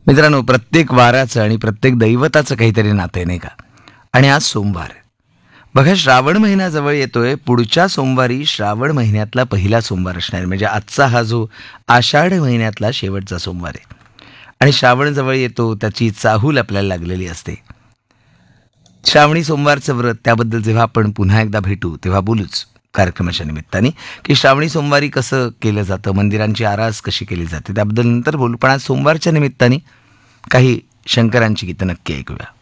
मित्रांनो, प्रत्येक वाराचं आणि प्रत्येक दैवताचं काहीतरी नातं आहे, नाही का? आणि आज सोमवार आहे. बघा, श्रावण महिना जवळ येतोय. पुढच्या सोमवारी श्रावण महिन्यातला पहिला सोमवार असणार आहे. म्हणजे आजचा हा जो आषाढ महिन्यातला शेवटचा सोमवार आहे. आणि श्रावण जवळ येतो, त्याची चाहूल आपल्याला लागलेली असते. श्रावणी सोमवारचं व्रत, त्याबद्दल जेव्हा आपण पुन्हा एकदा भेटू तेव्हा बोलूच कार्यक्रमाच्या निमित्ताने, की श्रावणी सोमवारी कसं केलं जातं, मंदिरांची आरास कशी केली जाते, त्याबद्दल नंतर बोलू. पण आज सोमवारच्या निमित्ताने काही शंकरांची गीतं नक्की ऐकूया.